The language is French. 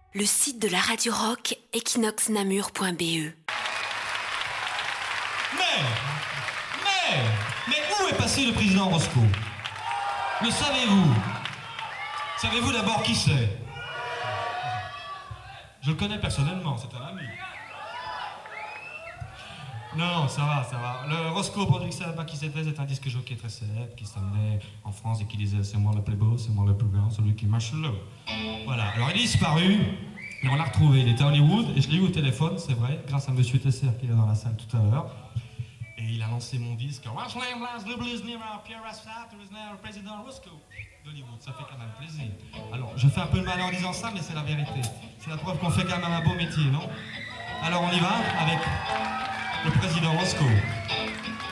Le site de la Radio Rock, equinoxnamur.be. Mais où est passé le président Roscoe? Le savez-vous? Savez-vous d'abord qui c'est? Je le connais personnellement, c'est un ami. Non, ça va. Le Roscoe, pour dire que ça va pas qui c'était, c'est un disque jockey très célèbre qui s'amenait en France et qui disait c'est moi le plus beau, c'est moi le plus grand, celui qui marche le. Voilà, alors il est disparu et on l'a retrouvé. Il était à Hollywood et je l'ai eu au téléphone, c'est vrai, grâce à Monsieur Tesser qui est dans la salle tout à l'heure. Et il a lancé mon disque. Président Roscoe d'Hollywood, ça fait quand même plaisir. Alors, je fais un peu de mal en disant ça, mais c'est la vérité. C'est la preuve qu'on fait quand même un beau métier, non? Alors on y va avec le président Roscoe.